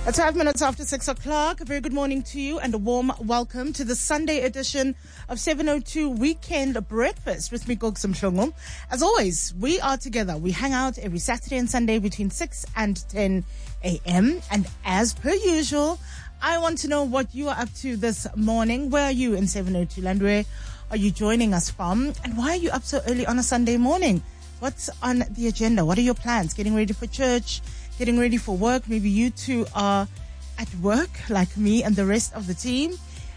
It's 5 minutes after 6 o'clock. A very good morning to you and a warm welcome to the Sunday edition of 702 Weekend Breakfast with me, Gogsum Mhlongo. As always, we are together. We hang out every Saturday and Sunday between 6 and 10 a.m. And as per usual, I want to know what you are up to this morning. Where are you in 702 Land? Where are you joining us from? And why are you up so early on a Sunday morning? What's on the agenda? What are your plans? Getting ready for church? Getting ready for work? Maybe you two are at work like me and the rest of the team.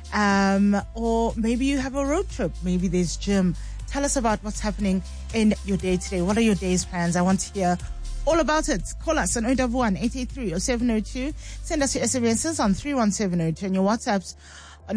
Or maybe you have a road trip. Maybe there's gym. Tell us about what's happening in your day today. What are your day's plans? I want to hear all about it. Call us on 011-883 or 702. Send us your SMSs on 31702 and your WhatsApps on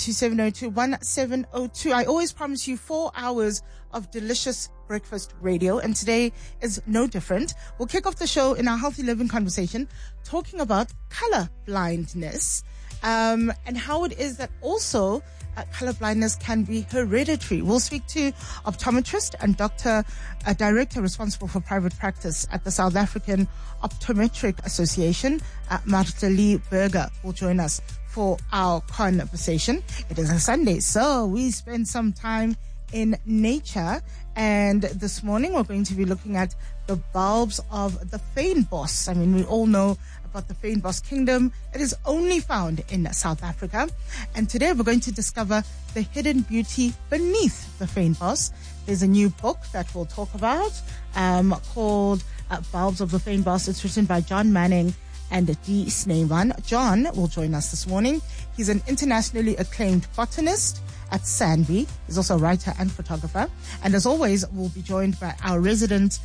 072-702-1702. I always promise you 4 hours of delicious breakfast radio, and today is no different. We'll kick off the show in our healthy living conversation talking about color blindness, and how it is that also color blindness can be hereditary. We'll speak to optometrist and director responsible for private practice at the South African Optometric Association, Martha Lee Berger, will join us for our conversation. It is a Sunday, so we spend some time in nature, and this morning we're going to be looking at the bulbs of the fynbos. I mean, we all know about the fynbos kingdom. It is only found in South Africa, and today we're going to discover the hidden beauty beneath the fynbos. There's a new book that we'll talk about called Bulbs of the Fynbos. It's written by John Manning and D. Sneeman. John will join us this morning. He's an internationally acclaimed botanist at SANBI. He's also a writer and photographer. And as always, we'll be joined by our resident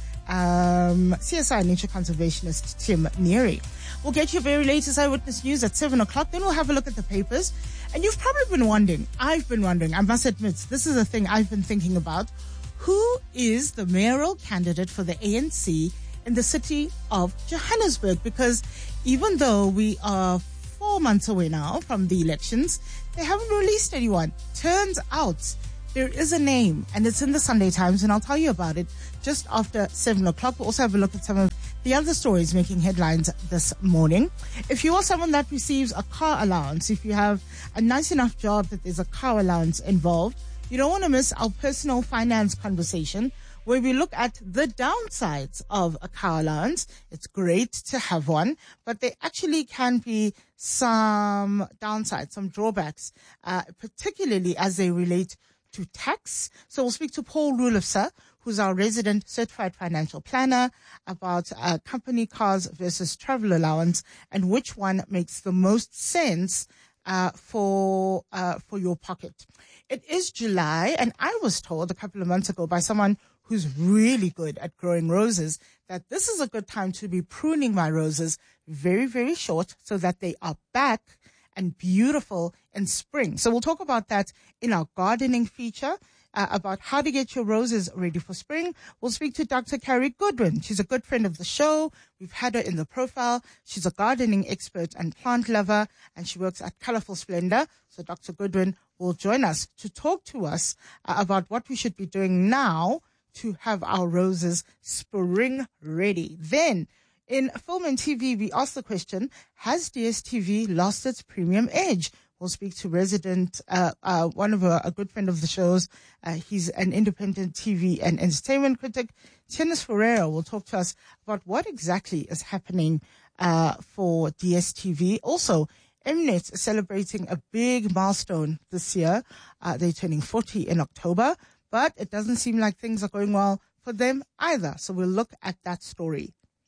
CSI nature conservationist, Tim Neary. We'll get your very latest eyewitness news at 7 o'clock. Then we'll have a look at the papers. And you've probably been wondering, I've been wondering, I must admit, this is a thing I've been thinking about. Who is the mayoral candidate for the ANC in the city of Johannesburg? Because even though we are 4 months away now from the elections, they haven't released anyone. Turns out there is a name, and it's in the Sunday Times, and I'll tell you about it just after 7 o'clock. We'll also have a look at some of the other stories making headlines this morning. If you are someone that receives a car allowance, if you have a nice enough job that there's a car allowance involved, you don't want to miss our personal finance conversation, where we look at the downsides of a car allowance. It's great to have one, but there actually can be some downsides, some drawbacks, particularly as they relate to tax. So we'll speak to Paul Rulofsa, who's our resident certified financial planner, about company cars versus travel allowance and which one makes the most sense for your pocket. It is July, and I was told a couple of months ago by someone who's really good at growing roses that this is a good time to be pruning my roses very, very short so that they are back and beautiful in spring. So we'll talk about that in our gardening feature, about how to get your roses ready for spring. We'll speak to Dr. Carrie Goodwin. She's a good friend of the show. We've had her in the profile. She's a gardening expert and plant lover, and she works at Colorful Splendor. So Dr. Goodwin will join us to talk to us about what we should be doing now to have our roses spring ready. Then, in film and TV, we ask the question, has DSTV lost its premium edge? We'll speak to resident, a good friend of the show's. He's an independent TV and entertainment critic. Tennis Ferreira will talk to us about what exactly is happening for DSTV. Also, Mnet is celebrating a big milestone this year. They're turning 40 in October, but it doesn't seem like things are going well for them either. So we'll look at that story.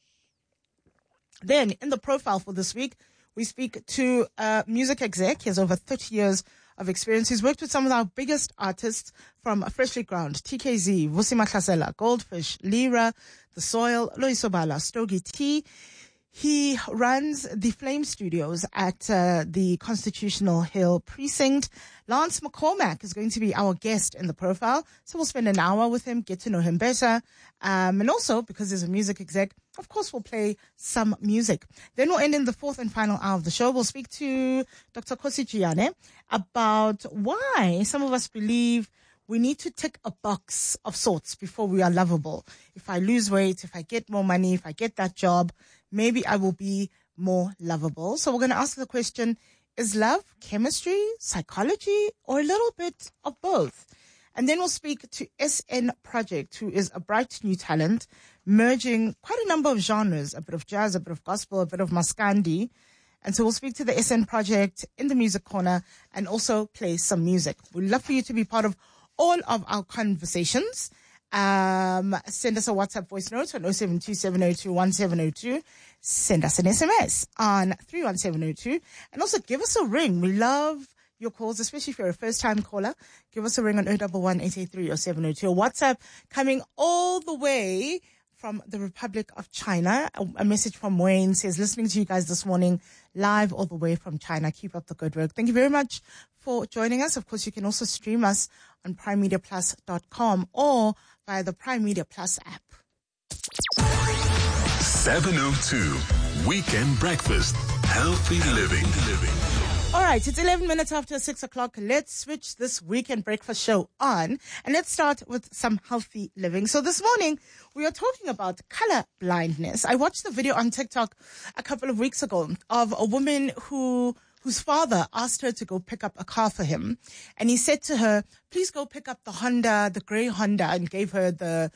Then, in the profile for this week, we speak to a music exec. He has over 30 years of experience. He's worked with some of our biggest artists from Freshly Ground, TKZ, Vusi Mahlasela, Goldfish, Lira, The Soil, Loyiso Bala, Stogie T. He runs the Flame Studios at the Constitutional Hill Precinct. Lance McCormack is going to be our guest in the profile. So we'll spend an hour with him, get to know him better. And also, because he's a music exec, of course, we'll play some music. Then we'll end in the fourth and final hour of the show. We'll speak to Dr. Kosi Giane about why some of us believe we need to tick a box of sorts before we are lovable. If I lose weight, if I get more money, if I get that job, maybe I will be more lovable. So we're going to ask the question, is love chemistry, psychology, or a little bit of both? And then we'll speak to SN Project, who is a bright new talent, merging quite a number of genres, a bit of jazz, a bit of gospel, a bit of maskandi. And so we'll speak to the SN Project in the Music Corner and also play some music. We'd love for you to be part of all of our conversations. Send us a WhatsApp voice note on 0727021702. Send us an SMS on 31702. And also give us a ring. We love your calls, especially if you're a first-time caller. Give us a ring on 011-883 or 702. WhatsApp coming all the way from the Republic of China. A message from Wayne says, listening to you guys this morning, live all the way from China. Keep up the good work. Thank you very much for joining us. Of course, you can also stream us on primemediaplus.com or via the Prime Media Plus app. 702 Weekend Breakfast. Healthy living. All right, it's 11 minutes after 6 o'clock. Let's switch this Weekend Breakfast show on and let's start with some healthy living. So this morning, we are talking about color blindness. I watched the video on TikTok a couple of weeks ago of a woman whose father asked her to go pick up a car for him. And he said to her, please go pick up the gray Honda, and gave her the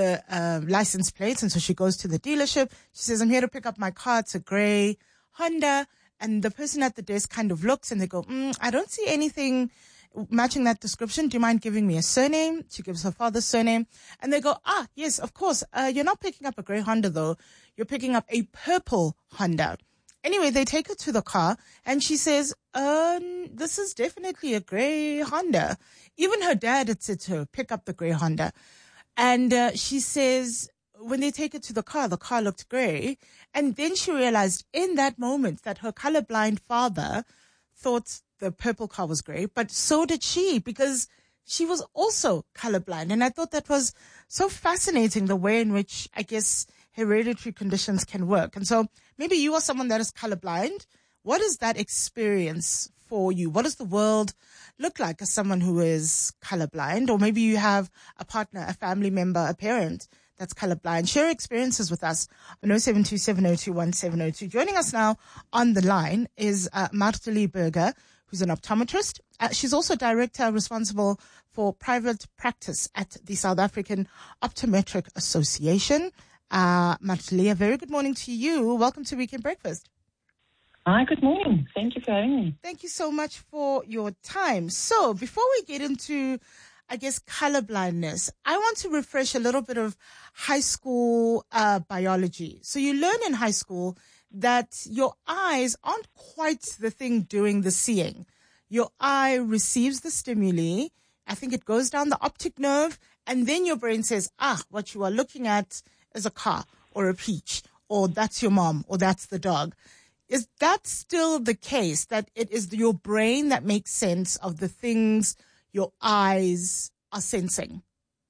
license plates. And so she goes to the dealership. She says, I'm here to pick up my car. It's a gray Honda. And the person at the desk kind of looks and they go, I don't see anything matching that description. Do you mind giving me a surname? She gives her father's surname. And they go, yes, of course. You're not picking up a gray Honda though. You're picking up a purple Honda. Anyway, they take her to the car and she says, this is definitely a gray Honda. Even her dad had said to her, pick up the gray Honda. And she says, when they take her to the car looked gray. And then she realized in that moment that her colorblind father thought the purple car was gray, but so did she, because she was also colorblind. And I thought that was so fascinating, the way in which, I guess, hereditary conditions can work. And so maybe you are someone that is colorblind. What is that experience for you? What does the world look like as someone who is colorblind? Or maybe you have a partner, a family member, a parent that's colorblind. Share experiences with us on 0727021702. Joining us now on the line is Marteli Berger, who's an optometrist. She's also director responsible for private practice at the South African Optometric Association. Marteli, a very good morning to you. Welcome to Weekend Breakfast. Hi, good morning. Thank you for having me. Thank you so much for your time. So before we get into, I guess, colorblindness, I want to refresh a little bit of high school biology. So you learn in high school that your eyes aren't quite the thing doing the seeing. Your eye receives the stimuli. I think it goes down the optic nerve, and then your brain says, what you are looking at is a car or a peach, or that's your mom, or that's the dog. Is that still the case, that it is your brain that makes sense of the things your eyes are sensing?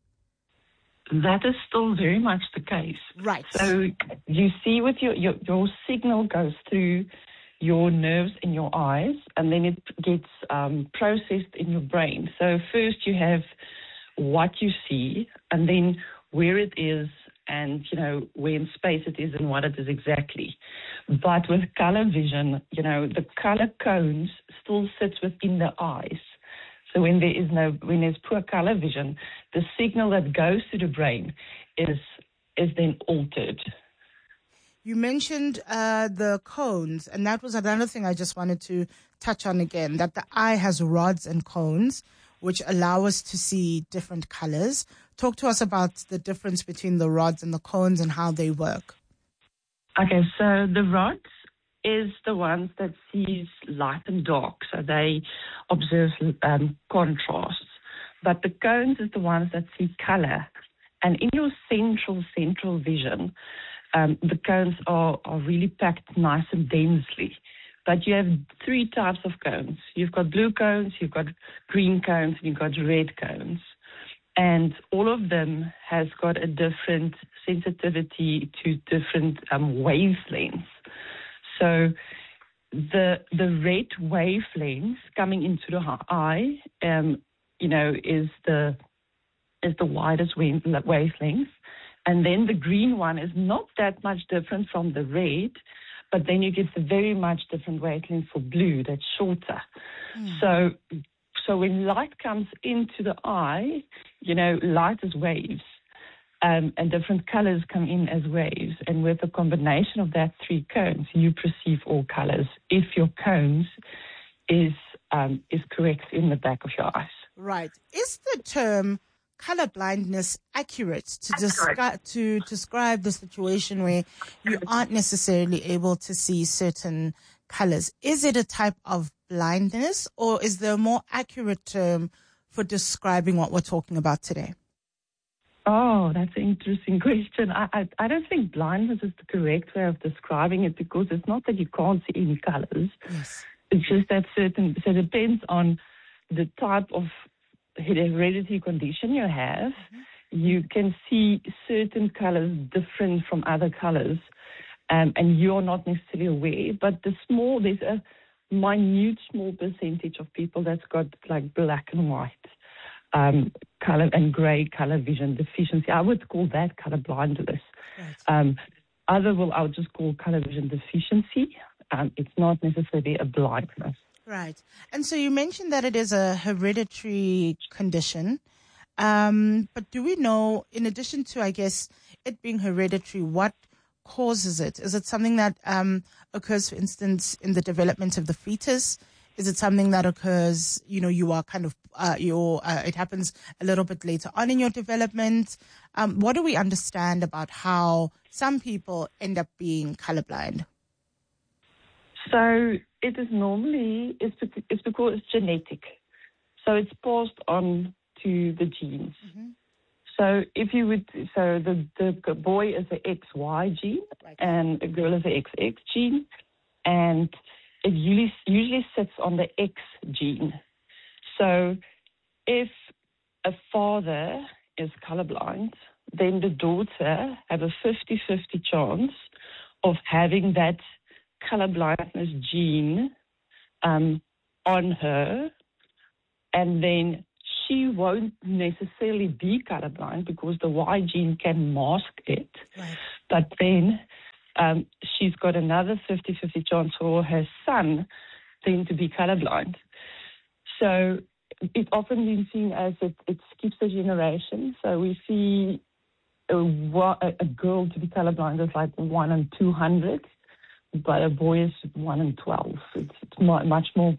That is still very much the case. Right. So you see with your signal goes through your nerves in your eyes, and then it gets processed in your brain. So first you have what you see, and then where it is, and, where in space it is and what it is exactly. But with color vision, the color cones still sits within the eyes. So when there's poor color vision, the signal that goes to the brain is then altered. You mentioned the cones, and that was another thing I just wanted to touch on again, that the eye has rods and cones, which allow us to see different colors. Talk to us about the difference between the rods and the cones and how they work. Okay, so the rods is the ones that sees light and dark, so they observe contrasts. But the cones is the ones that see color. And in your central vision, the cones are really packed nice and densely. But you have three types of cones. You've got blue cones, you've got green cones, and you've got red cones. And all of them has got a different sensitivity to different wavelengths. So the red wavelengths coming into the eye, is the widest wavelength. And then the green one is not that much different from the red, but then you get a very much different wavelength for blue that's shorter. So when light comes into the eye, light is waves, and different colors come in as waves. And with a combination of that 3 cones, you perceive all colors if your cones is correct in the back of your eyes. Right. Is the term color blindness accurate to describe the situation where you aren't necessarily able to see certain colors? Is it a type of blindness, or is there a more accurate term for describing what we're talking about today? Oh, that's an interesting question. I don't think blindness is the correct way of describing it, because it's not that you can't see any colors. Yes. It's just that so it depends on the type of hereditary condition you have. You can see certain colors different from other colors, and you're not necessarily aware. But there's a minute small percentage of people that's got like black and white color and gray color vision deficiency. I would call that color blindness. Right. I would just call color vision deficiency. It's not necessarily a blindness. Right. And so you mentioned that it is a hereditary condition. But do we know, in addition to, I guess, it being hereditary, what causes it? Is it something that occurs, for instance, in the development of the fetus? Is it something that occurs, you are kind of, it happens a little bit later on in your development? What do we understand about how some people end up being colorblind? So it is normally, it's because it's genetic. So it's passed on to the genes. Mm-hmm. So the boy is the XY gene, right, and the girl is the XX gene, and it usually sits on the X gene. So if a father is colorblind, then the daughter have a 50-50 chance of having that colorblindness gene on her, and then she won't necessarily be colorblind because the Y gene can mask it. Right. But then she's got another 50-50 chance for her son then to be colorblind. So it's often been seen as it skips a generation. So we see a girl to be colorblind is like 1 in 200, but a boy is 1 in 12. It's much more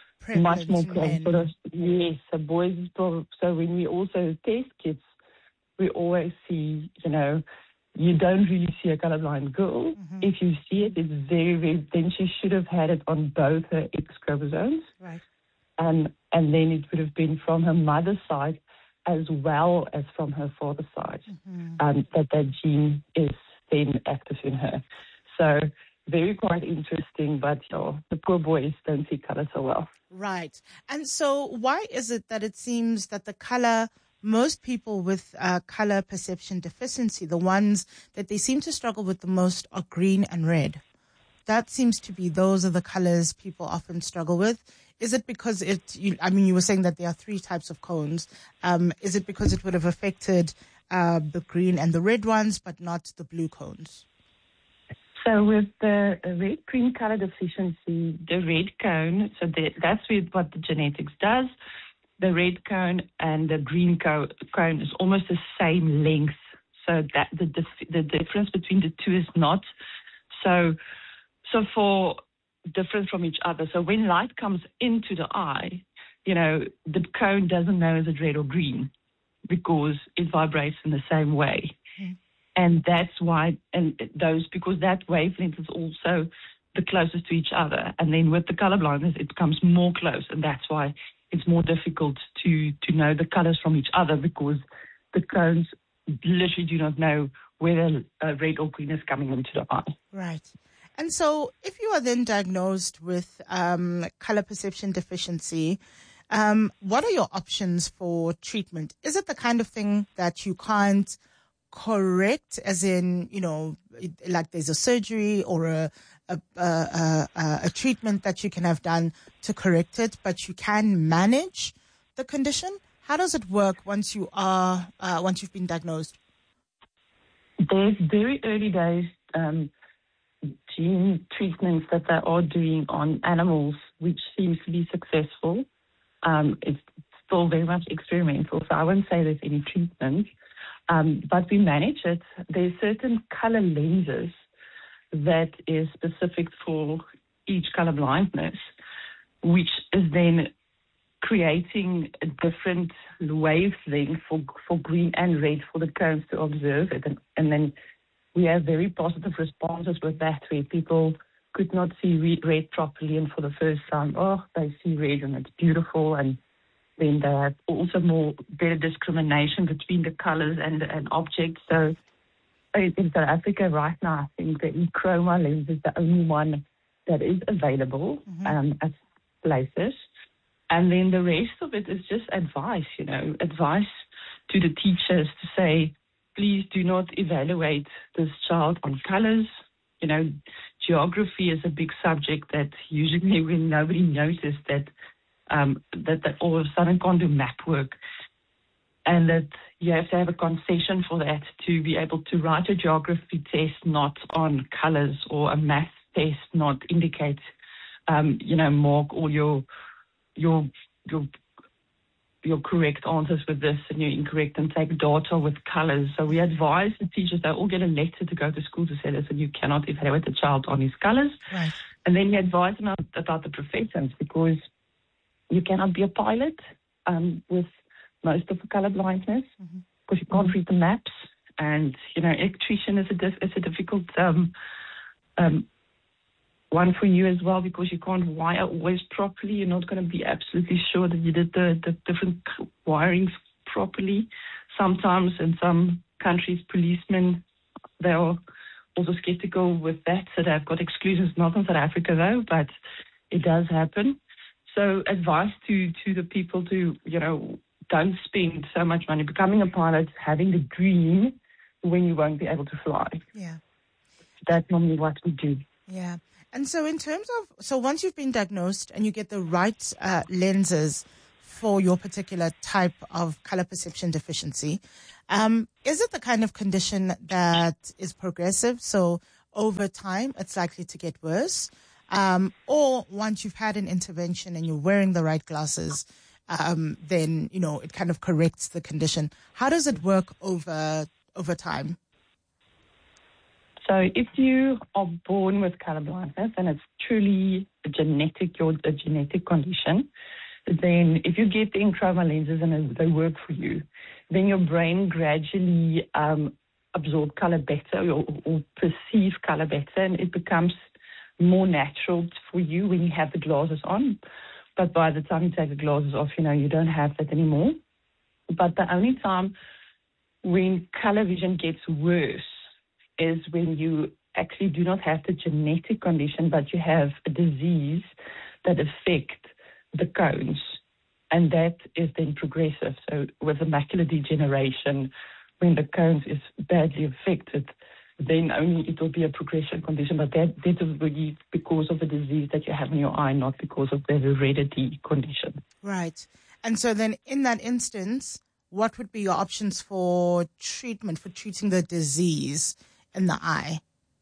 close. Yes, a boy is probably. So when we also test kids, we always see, you don't really see a colorblind girl. Mm-hmm. If you see it, it's very, very, then she should have had it on both her X chromosomes. Right. And then it would have been from her mother's side as well as from her father's side, mm-hmm. that gene is then active in her. So very quite interesting, but the poor boys don't see color so well. Right. And so why is it that it seems that the color, most people with color perception deficiency, the ones that they seem to struggle with the most are green and red? That seems to be, those are the colors people often struggle with. Is it because you were saying that there are 3 types of cones. Is it because it would have affected the green and the red ones, but not the blue cones? So with the red-green color deficiency, the red cone, so that's what the genetics does. The red cone and the green cone is almost the same length. So that the difference between the two is not so for different from each other. So when light comes into the eye, the cone doesn't know is it red or green because it vibrates in the same way. Mm. And that's why, because that wavelength is also the closest to each other. And then with the color blindness, it becomes more close. And that's why it's more difficult to know the colors from each other, because the cones literally do not know whether red or green is coming into the eye. Right. And so if you are then diagnosed with color perception deficiency, what are your options for treatment? Is it the kind of thing that you can't correct, as in, like there's a surgery or a treatment that you can have done to correct it, but you can manage the condition? How does it work once you've been diagnosed? There's very early days gene treatments that they are doing on animals, which seems to be successful. It's still very much experimental, so I won't say there's any treatment. But we manage it. There's certain color lenses that is specific for each color blindness, which is then creating a different wavelength for green and red for the cones to observe it. And then we have very positive responses with that, where people could not see red properly, and for the first time, they see red and it's beautiful. And then they have also better discrimination between the colors and objects. So in South Africa right now, I think the e-chroma lens is the only one that is available at places. And then the rest of it is just advice, advice to the teachers to say, please do not evaluate this child on colors. Geography is a big subject that usually when nobody noticed that all of a sudden can't do map work, and that you have to have a concession for that to be able to write a geography test not on colors, or a math test not indicate, mark all your correct answers with this and you're incorrect, and take data with colors. So we advise the teachers, they all get a letter to go to school to say, listen, you cannot evaluate the child on his colors. Right. And then you advise them about the professions, because you cannot be a pilot with most of the color blindness, because you can't read the maps. And, electrician is a difficult one for you as well, because you can't wire always properly. You're not going to be absolutely sure that you did the different wirings properly. Sometimes in some countries, policemen, they are also skeptical with that, so they've got exclusions, not in South Africa though, but it does happen. So advice to the people to, don't spend so much money becoming a pilot, having the dream when you won't be able to fly. Yeah. That's normally what we do. Yeah. And so in terms of, once you've been diagnosed and you get the right lenses for your particular type of color perception deficiency, is it the kind of condition that is progressive? So over time, it's likely to get worse? Or once you've had an intervention and you're wearing the right glasses, then, it kind of corrects the condition. How does it work over time? So if you are born with color blindness and it's truly a genetic condition, then if you get the e-chroma lenses and they work for you, then your brain gradually absorbs color better or perceive color better, and it becomes more natural for you when you have the glasses on. But by the time you take the glasses off, you don't have that anymore. But the only time when color vision gets worse is when you actually do not have the genetic condition, but you have a disease that affects the cones, and that is then progressive. So with the macular degeneration, when the cones is badly affected, then only it will be a progression condition, but that will be because of the disease that you have in your eye, not because of the heredity condition. Right. And so then in that instance, what would be your options for treatment, for treating the disease in the eye?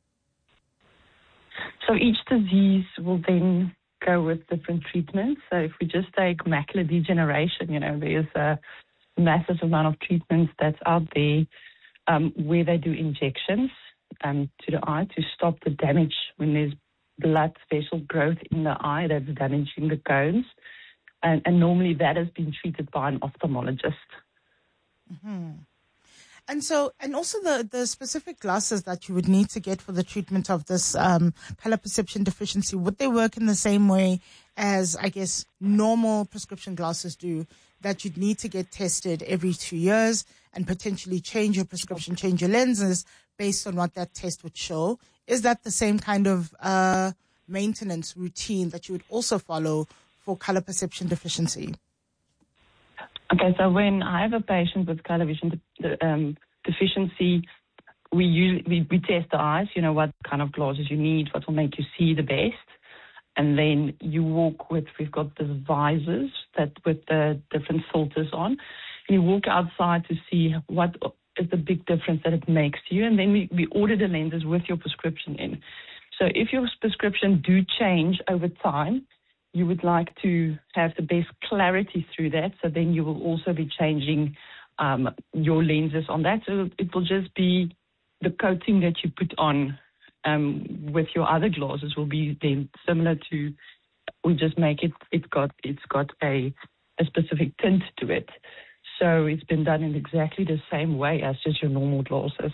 So each disease will then go with different treatments. So if we just take macular degeneration, there's a massive amount of treatments that's out there where they do injections to the eye to stop the damage when there's blood vessel growth in the eye that's damaging the cones. And normally that has been treated by an ophthalmologist. Mm-hmm. And also the specific glasses that you would need to get for the treatment of this color perception deficiency, would they work in the same way as, I guess, normal prescription glasses do, that you'd need to get tested every 2 years and potentially change your prescription, change your lenses based on what that test would show? Is that the same kind of maintenance routine that you would also follow for color perception deficiency? Okay, so when I have a patient with color vision deficiency, we test the eyes, what kind of glasses you need, what will make you see the best. And then you walk we've got the visors that with the different filters on. And you walk outside to see what is the big difference that it makes to you. And then we order the lenses with your prescription in. So if your prescription do change over time, you would like to have the best clarity through that. So then you will also be changing your lenses on that. So it will just be the coating that you put on with your other glasses will be then similar to, we just make it's got a specific tint to it. So it's been done in exactly the same way as just your normal glasses.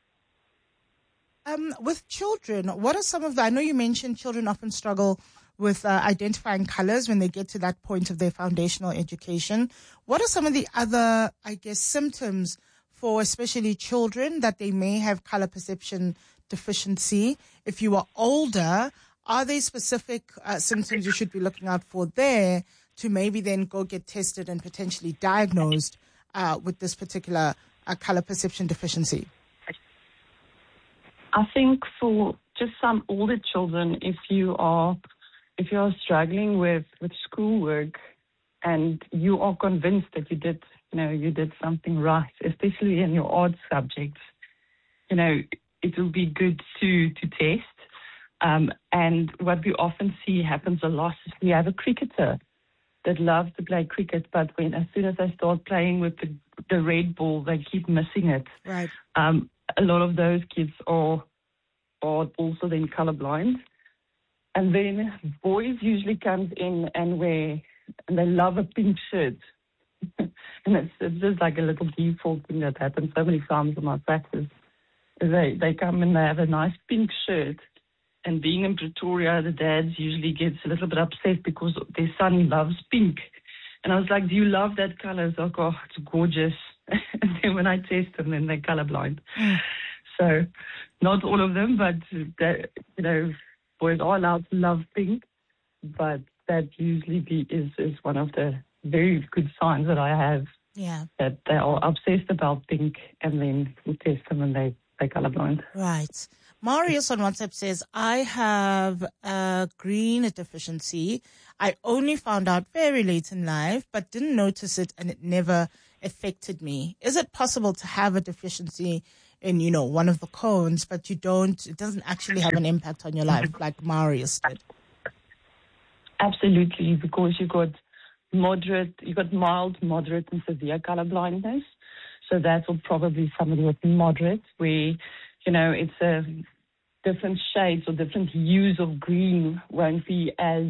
With children, what are some of the, I know you mentioned children often struggle with identifying colors when they get to that point of their foundational education. What are some of the other, I guess, symptoms for especially children that they may have color perception deficiency? If you are older, are there specific symptoms you should be looking out for there to maybe then go get tested and potentially diagnosed with this particular color perception deficiency? I think for just some older children, if you are struggling with schoolwork and you are convinced that you did something right, especially in your art subjects, it will be good to test. And what we often see happens a lot is we have a cricketer that loves to play cricket, but as soon as they start playing with the red ball, they keep missing it. Right. A lot of those kids are also then colorblind. And then boys usually comes in and they love a pink shirt. And it's just like a little default thing that happens so many times in my practice. They come and they have a nice pink shirt. And being in Pretoria, the dads usually gets a little bit upset because their son loves pink. And I was like, do you love that color? It's like, oh, it's gorgeous. And then when I test them, then they're colorblind. So not all of them, but, boys are allowed to love pink. But that usually is one of the very good signs that I have. Yeah. That they are obsessed about pink, and then we test them and they're colorblind. Right. Marius on WhatsApp says, I have a green deficiency. I only found out very late in life, but didn't notice it and it never affected me. Is it possible to have a deficiency in, one of the cones, but it doesn't actually have an impact on your life like Marius did? Absolutely, because you got mild, moderate, and severe colorblindness. So that will probably somebody with moderate, where, it's a different shades or different hues of green won't be as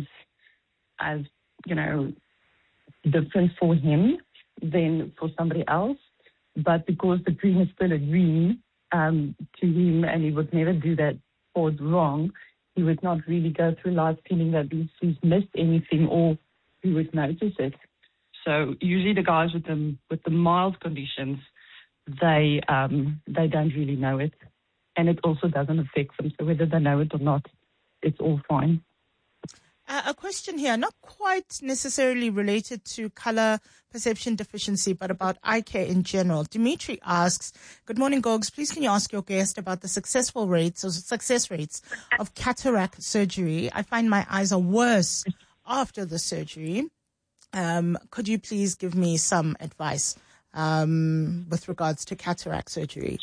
different for him than for somebody else. But because the green is still a green to him, and he would never do that or wrong, he would not really go through life feeling that he's missed anything, or he would notice it. So usually the guys with the mild conditions, they don't really know it, and it also doesn't affect them. So whether they know it or not, it's all fine. A question here, not quite necessarily related to color perception deficiency, but about eye care in general. Dimitri asks, good morning, Gogs. Please can you ask your guest about the success rates of cataract surgery? I find my eyes are worse after the surgery. Could you please give me some advice with regards to cataract surgery?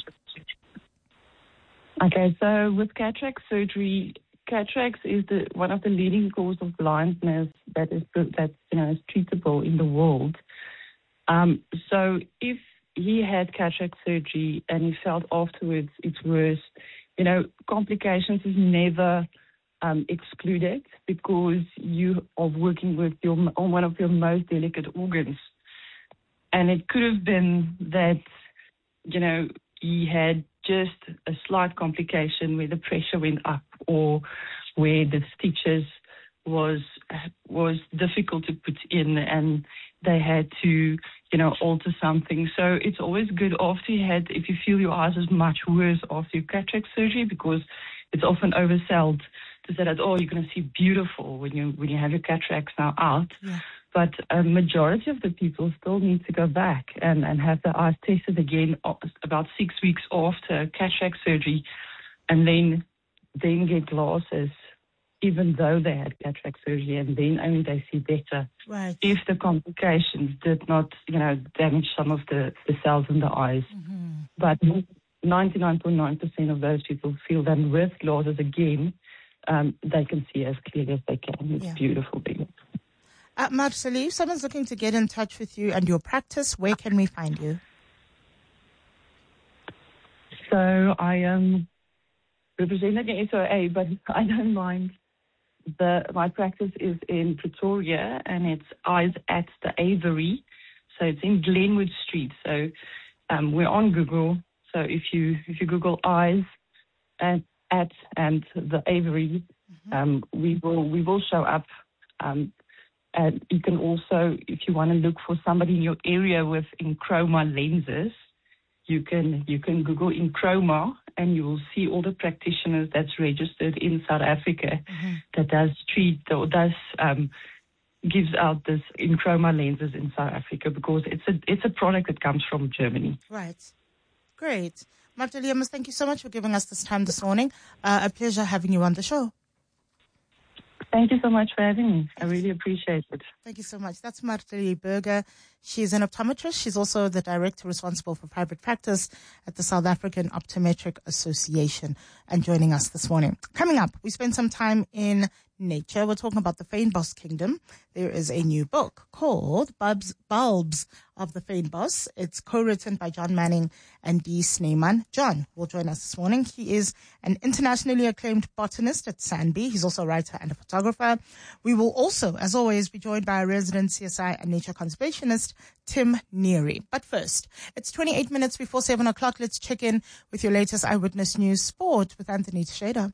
Okay, so with cataract surgery, cataracts is one of the leading causes of blindness that is treatable in the world. So if he had cataract surgery and he felt afterwards it's worse, complications is never excluded, because you are working with on one of your most delicate organs. And it could have been that, he had just a slight complication where the pressure went up, or where the stitches was difficult to put in and they had to, alter something. So it's always good if you feel your eyes is much worse after your cataract surgery, because it's often oversold to say that, you're going to see beautiful when you have your cataracts now out. Yeah. But a majority of the people still need to go back and have their eyes tested again about 6 weeks after cataract surgery, and then get glasses, even though they had cataract surgery, and then only they see better. Right. If the complications did not, damage some of the cells in the eyes. Mm-hmm. But 99.9% of those people feel that with glasses again, they can see as clearly as they can. It's beautiful big. Marceli, if someone's looking to get in touch with you and your practice, where can we find you? So I am representing the SOA, but I don't mind. My practice is in Pretoria, and it's Eyes at the Aviary. So it's in Glenwood Street. So we're on Google. So if you Google Eyes and the Aviary, we will show up. And you can also, if you want to look for somebody in your area with Enchroma lenses, you can Google Enchroma, and you will see all the practitioners that's registered in South Africa that does treat or does gives out this Enchroma lenses in South Africa, because it's a product that comes from Germany. Right. Great. Marceli, I must thank you so much for giving us this time this morning. A pleasure having you on the show. Thank you so much for having me. I really appreciate it. Thank you so much. That's Marceli Burger. She's an optometrist. She's also the director responsible for private practice at the South African Optometric Association, and joining us this morning. Coming up, we spend some time in nature. We're talking about the Fynbos Kingdom. There is a new book called Bulbs of the Fynbos. It's co-written by John Manning and Dee Snyman. John will join us this morning. He is an internationally acclaimed botanist at SANBI. He's also a writer and a photographer. We will also, as always, be joined by a resident CSI and nature conservationist, Tim Neary. But first, it's 28 minutes before 7 o'clock. Let's check in with your latest Eyewitness News Sport with Anthony Tsheda.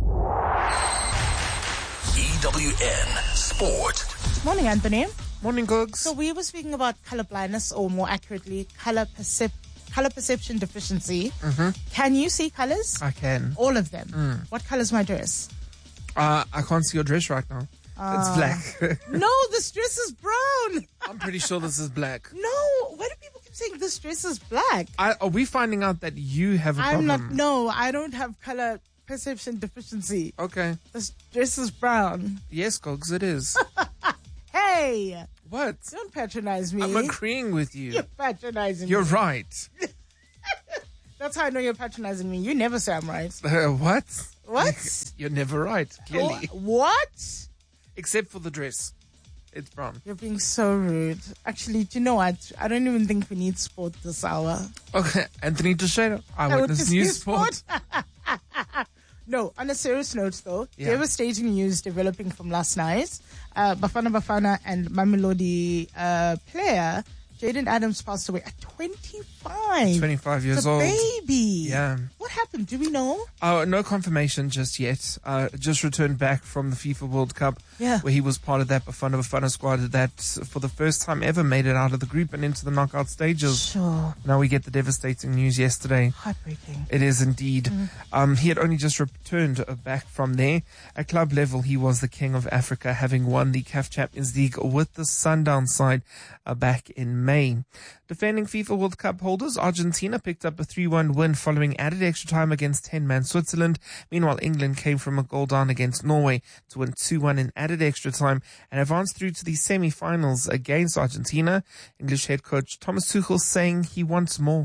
EWN Sport. Morning, Anthony. Morning, Googs. So we were speaking about color blindness, or more accurately, color perception deficiency. Can you see colors? I can. All of them. What color is my dress? I can't see your dress right now. It's black. No, this dress is brown. I'm pretty sure this is black. No, why do people keep saying this dress is black? Are we finding out that you have a problem? No, I don't have color perception deficiency. Okay. This dress is brown. Yes, Googs, it is. Hey. What? Don't patronize me. I'm agreeing with you. You're patronizing You're me. right. That's how I know you're patronizing me. You never say I'm right. What? What? You're never right, clearly. What? Except for the dress. It's brown. You're being so rude. Actually, do you know what? I don't even think we need sport this hour. Okay, Anthony Tsheda, Eyewitness News Sport. No, on a serious note though, devastating news developing from last night. Bafana and Mamelodi player Jaden Adams passed away at 25. 25 years the old. Baby. Yeah. What happened? Do we know? No confirmation just yet. Just returned back from the FIFA World Cup, where he was part of that Bafana squad that for the first time ever made it out of the group and into the knockout stages. Sure. Now we get the devastating news yesterday. Heartbreaking. It is indeed. He had only just returned back from there. At club level, he was the king of Africa, having won the CAF Champions League with the Sundown side back in May. Defending FIFA World Cup holders, Argentina picked up a 3-1 win following added extra time against 10-man Switzerland. Meanwhile, England came from a goal down against Norway to win 2-1 in added extra time and advanced through to the semi-finals against Argentina. English head coach Thomas Tuchel saying he wants more.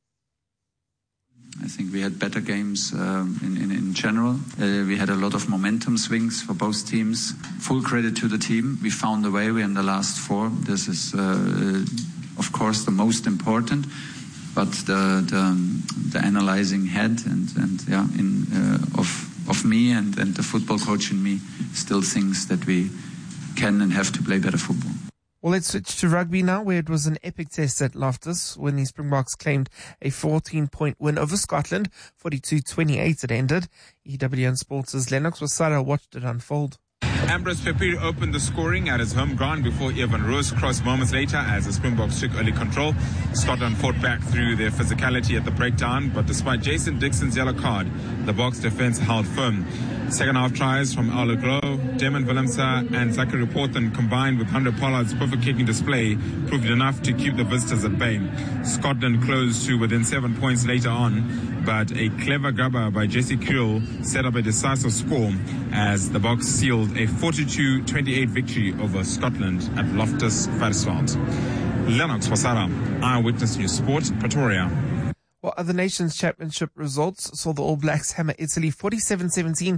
I think we had better games in general. We had a lot of momentum swings for both teams. Full credit to the team. We found a way. We're in the last four. This is, of course, the most important. But the analyzing head of me and the football coach in me still thinks that we can and have to play better football. Well, let's switch to rugby now, where it was an epic test at Loftus when the Springboks claimed a 14-point win over Scotland. 42-28 it ended. EWN Sports' Lennox Wasara watched it unfold. Ambrose Pepiri opened the scoring at his home ground before Evan Roos crossed moments later as the Springboks took early control. Scotland fought back through their physicality at the breakdown, but despite Jason Dixon's yellow card, the Boks defence held firm. Second half tries from Arlo Glow, Damon Willemse and Zachary Porton combined with Andre Pollard's perfect kicking display proved enough to keep the visitors at bay. Scotland closed to within 7 points later on, but a clever grabber by Jesse Kriel set up a decisive score as the Boks sealed a 42-28 victory over Scotland at Loftus Versfeld. Lennox Wasara, Eyewitness News Sport, Pretoria. Well, other Nations Championship results saw the All Blacks hammer Italy 47-17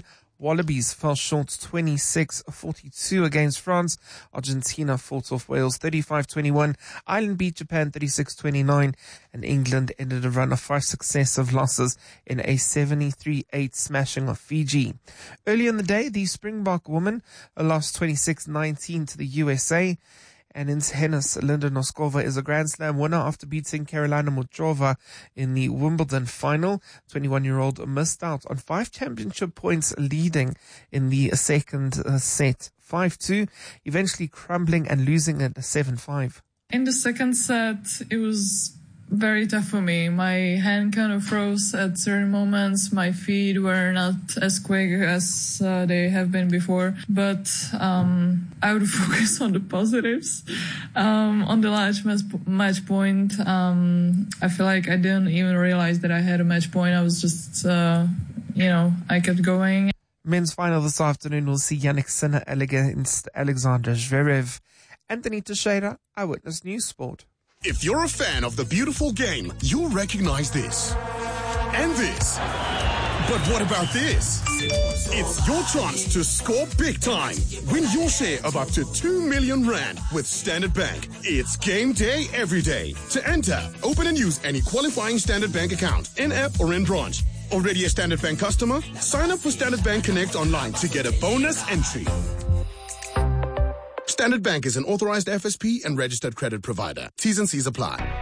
Wallabies fell short 26-42 against France. Argentina fought off Wales 35-21. Ireland beat Japan 36-29. And England ended a run of 5 successive losses in a 73-8 smashing of Fiji. Earlier in the day, the Springbok women lost 26-19 to the USA. And in tennis, Linda Noskova is a Grand Slam winner after beating Karolina Muchova in the Wimbledon final. 21-year-old missed out on 5 championship points, leading in the second set 5-2, eventually crumbling and losing at 7-5. In the second set, it was very tough for me. My hand kind of froze at certain moments. My feet were not as quick as they have been before. But I would focus on the positives. On the last match point, I feel like I didn't even realize that I had a match point. I was just, I kept going. Men's final this afternoon will see Jannik Sinner against Alexander Zverev. Anthony Teixeira, Eyewitness News Sport. If you're a fan of the beautiful game, you'll recognize this. And this. But what about this? It's your chance to score big time. Win your share of up to 2 million rand with Standard Bank. It's game day every day. To enter, open and use any qualifying Standard Bank account, in-app or in branch. Already a Standard Bank customer? Sign up for Standard Bank Connect online to get a bonus entry. Standard Bank is an authorized FSP and registered credit provider. T's and C's apply.